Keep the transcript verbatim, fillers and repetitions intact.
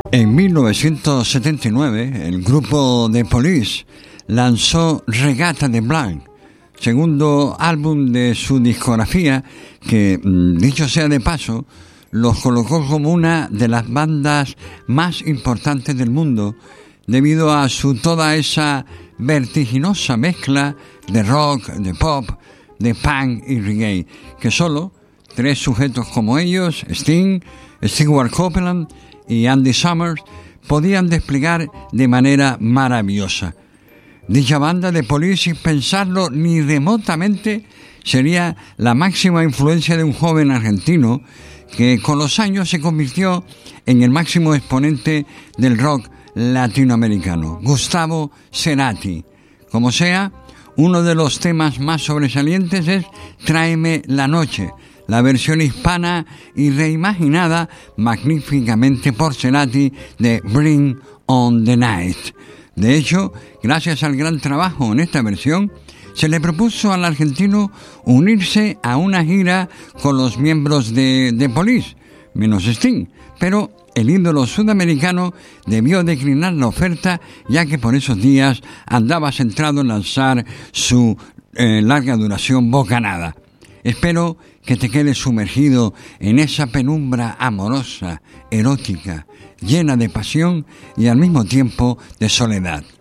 En mil novecientos setenta y nueve, el grupo The Police lanzó Regatta de Blanc, segundo álbum de su discografía que, dicho sea de paso, los colocó como una de las bandas más importantes del mundo debido a su toda esa vertiginosa mezcla de rock, de pop, de punk y reggae, que solo tres sujetos como ellos, Sting, Stewart Copeland y Andy Summers, podían desplegar de manera maravillosa. Dicha banda de Police, sin pensarlo ni remotamente, sería la máxima influencia de un joven argentino que con los años se convirtió en el máximo exponente del rock latinoamericano, Gustavo Cerati. Como sea, uno de los temas más sobresalientes es Tráeme la noche, la versión hispana y reimaginada magníficamente por Cerati de Bring on the Night. De hecho, gracias al gran trabajo en esta versión, se le propuso al argentino unirse a una gira con los miembros de The Police, menos Sting, pero el ídolo sudamericano debió declinar la oferta, ya que por esos días andaba centrado en lanzar su eh, larga duración Bocanada. Espero que te quedes sumergido en esa penumbra amorosa, erótica, llena de pasión y al mismo tiempo de soledad.